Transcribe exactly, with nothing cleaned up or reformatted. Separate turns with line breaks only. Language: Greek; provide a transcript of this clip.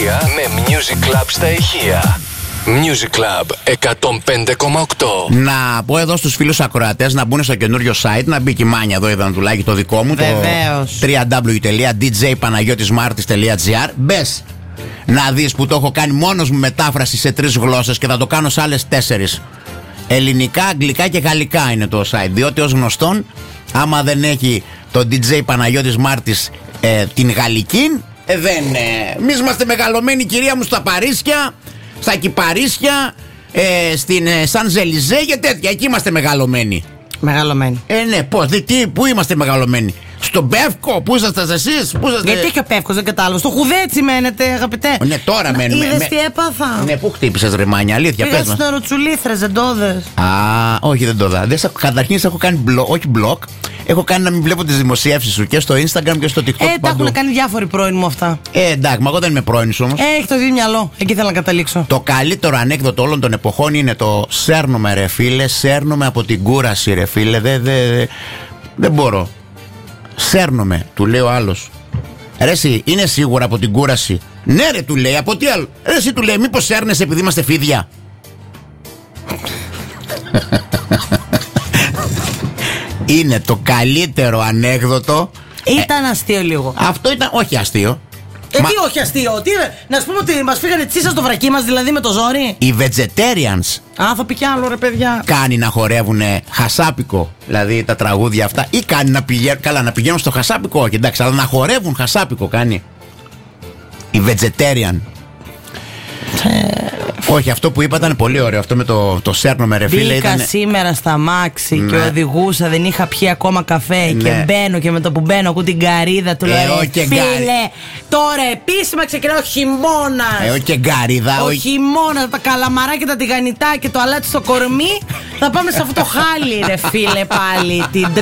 επιτυχία με Music Club στα ηχεία. Music Club εκατόν πέντε κόμμα οκτώ.
Να πω εδώ στους φίλους ακροατές να μπουν στο καινούριο site, να μπει και η Μάνια εδώ, είδαν τουλάχιστον το δικό μου.
Βεβαίως.
Το double-u double-u double-u τελεία ντι τζέι παναγιώτης μάρτης τελεία τζι άρ. Μπες να δεις που το έχω κάνει μόνος μου μετάφραση σε τρεις γλώσσες και θα το κάνω σε άλλες τέσσερις. Ελληνικά, αγγλικά και γαλλικά είναι το site. Διότι ως γνωστόν, άμα δεν έχει το ντι τζέι Παναγιώτης Μάρτης ε, την γαλλική, ε, δεν. Ε, εμείς είμαστε μεγαλωμένοι, κυρία μου, στα Παρίσια, στα Κυπαρίσια, ε, στην ε, Σαν Ζελιζέ και τέτοια. Εκεί είμαστε μεγαλωμένοι.
Μεγαλωμένοι.
Ε, ναι, πώς, δι, τι, πού είμαστε μεγαλωμένοι? Στον Πεύκο, πού είσαστε εσείς? Είσαστε...
Γιατί και ο Πεύκος, δεν κατάλαβα. Στο Χουδέτσι μένετε, αγαπητέ.
Ναι, τώρα μένουμε.
Είδες
με...
τι έπαθα?
Ναι, πού χτύπησες ρε Μάνια, αλήθεια,
Πήγα
πες μας.
στην Ροτσουλήθρες, δεν το είδες?
Α, όχι, δεν το δω. Καταρχήν σε έχω κάνει μπλοκ, όχι μπλοκ. Έχω κάνει να μην βλέπω τις δημοσιεύσεις σου και στο Instagram και στο TikTok.
Ε, τα έχουν κάνει διάφοροι πρώην μου αυτά.
Ε, εντάξει, μα εγώ δεν είμαι πρώην όμως.
Ε, έχει το ίδιο μυαλό. Εκεί θέλω να καταλήξω.
Το καλύτερο ανέκδοτο όλων των εποχών είναι το σέρνομαι ρε φίλε, σέρνομαι από την κούραση ρε φίλε. Δεν δε, δε, δε μπορώ. Σέρνομαι, του λέει ο άλλος. Ρε εσύ, είναι σίγουρα από την κούραση? Ναι ρε, του λέει, από τι άλλο? Ρε εσύ, του λέει, μήπως σέρνεσαι επειδή είμαστε φίδια? Είναι το καλύτερο ανέκδοτο.
Ήταν ε, αστείο λίγο.
Αυτό ήταν, όχι αστείο.
Ε,
Μα...
τι όχι αστείο, τι, να σου πούμε ότι μας φύγανε τσίσα στο βρακί μας, δηλαδή με το ζόρι.
Οι vegetarians
άνθρωποι κι άλλο ρε παιδιά.
Κάνει να χορεύουν χασάπικο, δηλαδή τα τραγούδια αυτά, ή κάνει να πηγαίνουν, καλά να πηγαίνουν στο χασάπικο, όχι εντάξει, αλλά να χορεύουν χασάπικο κάνει. Οι vegetarian. Όχι, αυτό που είπα ήταν πολύ ωραίο. Αυτό με το, το σέρνομαι ρε φίλε.
Μπήκα
ήταν...
σήμερα στα μάξι, ναι, και οδηγούσα, δεν είχα πιει ακόμα καφέ, ναι, και μπαίνω και με το που μπαίνω ακούω την καρύδα του.
Ε,
λέω
και
φίλε,
γκάρι...
τώρα επίσημα ξεκινάει ο χειμώνας.
Ε, και γκαρίδα.
Ο
ο...
χειμώνας, τα καλαμαράκια, τα τηγανιτά και το αλάτι στο κορμί. Θα πάμε σε αυτό το χάλι ρε φίλε πάλι. Την